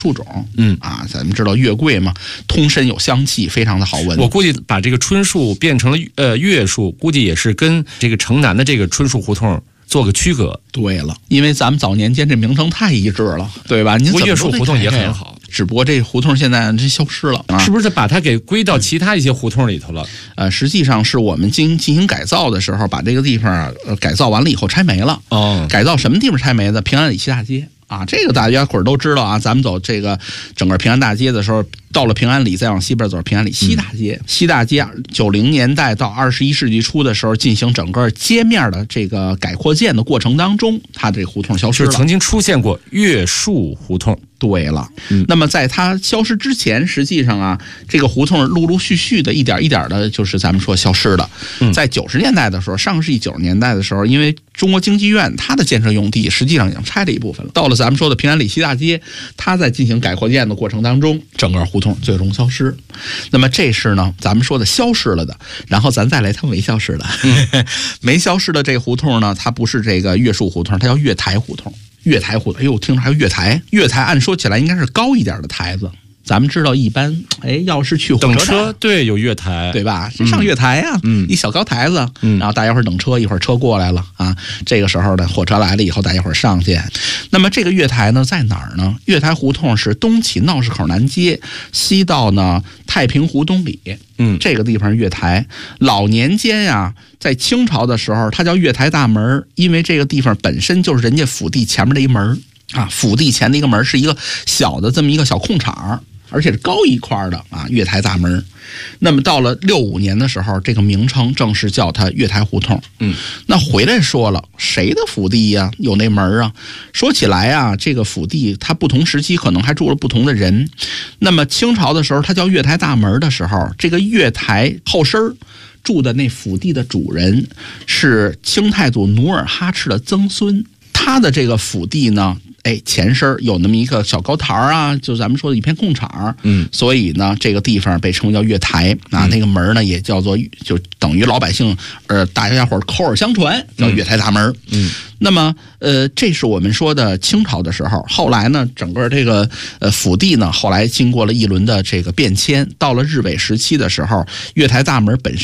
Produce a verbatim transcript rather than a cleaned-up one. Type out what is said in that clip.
树种，嗯啊，咱们知道月桂嘛，通身有香气，非常的好闻。 我估计把这个春树变成了呃月树，估计也是跟这个城南的这个春树胡同做个区隔。 对了，因为咱们早年间这名称太一致了，对吧？您月树胡同也很好， 只不过这胡同现在真消失了，啊、 是不是把它给归到其他一些胡同里头了？ 呃，实际上是我们进进行改造的时候，把这个地方、呃、改造完了以后拆没了。哦，改造什么地方拆没的？平安里西大街。啊，这个大家伙儿都知道啊，咱们走这个整个平安大街的时候，到了平安里，再往西边走，平安里西大街。嗯、西大街九零年代到二十一世纪初的时候，进行整个街面的这个改扩建的过程当中，它这个胡同消失了。 是曾经出现过月树胡同。 对了，嗯、那么在它消失之前，实际上啊，这个胡同陆陆续续的一点一点的，就是咱们说消失了。嗯、在九十年代的时候，上个世纪九十年代的时候，因为中国经济院它的建设用地实际上已经拆了一部分了，到了咱们说的平安里西大街，它在进行改扩建的过程当中，整个胡同最终消失。那么这是呢，咱们说的消失了的，然后咱再来它没消失的，嗯、没消失的这个胡同呢，它不是这个月树胡同，它叫月台胡同。月台胡同，哎呦，听着还有月台。月台按说起来应该是高一点的台子。咱们知道，一般哎，要是去火车等车，对，有月台， 对吧？上月台呀、啊，嗯，一小高台子，嗯，然后大家伙儿等车，一会儿车过来了啊。这个时候呢，火车来了以后，大家伙儿上去。那么这个月台呢，在哪儿呢？月台胡同是东起闹市口南街，西到呢太平湖东里。嗯，这个地方月台，老年间呀、啊，在清朝的时候，它叫月台大门，因为这个地方本身就是人家府邸前面的一门啊，府邸前的一个门是一个小的这么一个小空场。而且是高一块的啊，月台大门。那么到了六五年的时候，这个名称正式叫它月台胡同。嗯，那回来说了，谁的府邸呀、啊？有那门啊？说起来啊，这个府邸它不同时期可能还住了不同的人。那么清朝的时候，它叫月台大门的时候，这个月台后身住的那府邸的主人是清太祖努尔哈赤的曾孙，他的这个府邸呢。哎，前身有那么一个小高台啊，就咱们说的一片空场，嗯，所以呢，这个地方被称为叫月台啊，嗯、那个门呢也叫做，就等于老百姓呃大家伙口耳相传叫月台大门，嗯，那么呃，这是我们说的清朝的时候，后来呢，整个这个呃府邸呢，后来经过了一轮的这个变迁，到了日伪时期的时候，月台大门本身。